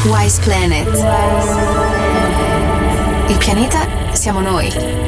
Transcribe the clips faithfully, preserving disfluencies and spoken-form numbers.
Wise Planet. Il pianeta siamo noi.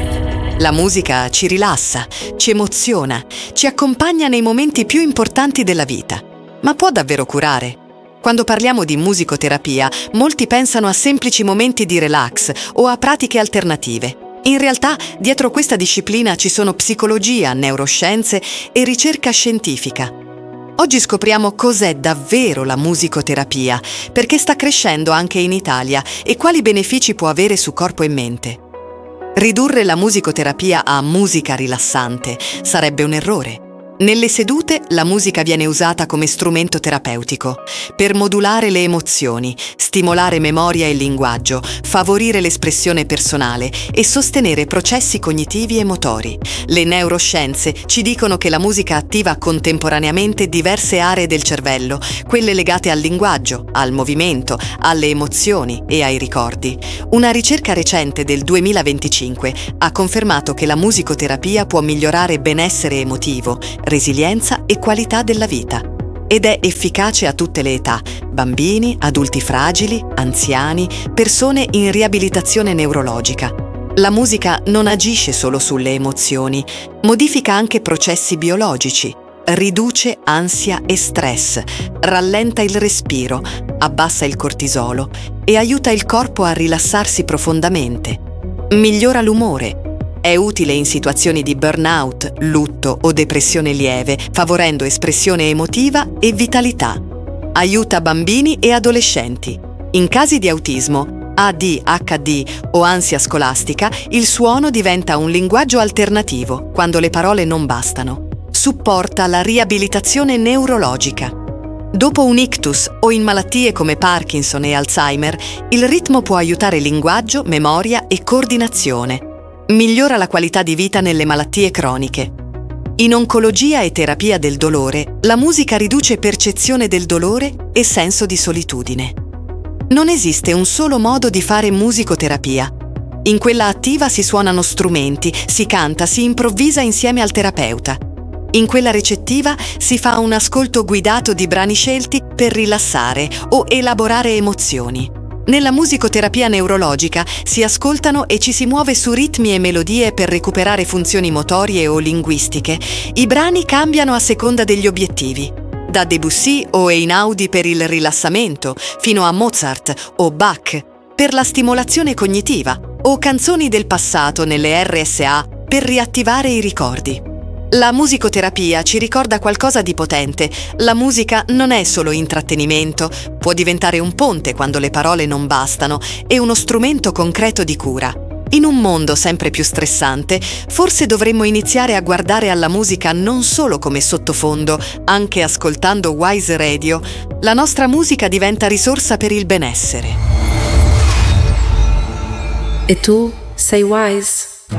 La musica ci rilassa, ci emoziona, ci accompagna nei momenti più importanti della vita. Ma può davvero curare? Quando parliamo di musicoterapia, molti pensano a semplici momenti di relax o a pratiche alternative. In realtà, dietro questa disciplina ci sono psicologia, neuroscienze e ricerca scientifica. Oggi scopriamo cos'è davvero la musicoterapia, perché sta crescendo anche in Italia e quali benefici può avere su corpo e mente. Ridurre la musicoterapia a musica rilassante sarebbe un errore. Nelle sedute la musica viene usata come strumento terapeutico per modulare le emozioni, stimolare memoria e linguaggio, favorire l'espressione personale e sostenere processi cognitivi e motori. Le neuroscienze ci dicono che la musica attiva contemporaneamente diverse aree del cervello, quelle legate al linguaggio, al movimento, alle emozioni e ai ricordi. Una ricerca recente del duemilaventicinque ha confermato che la musicoterapia può migliorare benessere emotivo, resilienza e qualità della vita. Ed è efficace a tutte le età: bambini, adulti fragili, anziani, persone in riabilitazione neurologica. La musica non agisce solo sulle emozioni, modifica anche processi biologici, riduce ansia e stress, rallenta il respiro, abbassa il cortisolo e aiuta il corpo a rilassarsi profondamente. Migliora l'umore. È utile in situazioni di burnout, lutto o depressione lieve, favorendo espressione emotiva e vitalità. Aiuta bambini e adolescenti. In casi di autismo, A D H D o ansia scolastica, il suono diventa un linguaggio alternativo quando le parole non bastano. Supporta la riabilitazione neurologica. Dopo un ictus o in malattie come Parkinson e Alzheimer, il ritmo può aiutare linguaggio, memoria e coordinazione. Migliora la qualità di vita nelle malattie croniche. In oncologia e terapia del dolore, la musica riduce percezione del dolore e senso di solitudine. Non esiste un solo modo di fare musicoterapia. In quella attiva si suonano strumenti, si canta, si improvvisa insieme al terapeuta. In quella recettiva si fa un ascolto guidato di brani scelti per rilassare o elaborare emozioni. Nella musicoterapia neurologica si ascoltano e ci si muove su ritmi e melodie per recuperare funzioni motorie o linguistiche. I brani cambiano a seconda degli obiettivi. Da Debussy o Einaudi per il rilassamento, fino a Mozart o Bach per la stimolazione cognitiva, o canzoni del passato nelle R S A per riattivare i ricordi. La musicoterapia ci ricorda qualcosa di potente. La musica non è solo intrattenimento, può diventare un ponte quando le parole non bastano e uno strumento concreto di cura. In un mondo sempre più stressante, forse dovremmo iniziare a guardare alla musica non solo come sottofondo, anche ascoltando Wise Radio. La nostra musica diventa risorsa per il benessere. E tu sei Wise?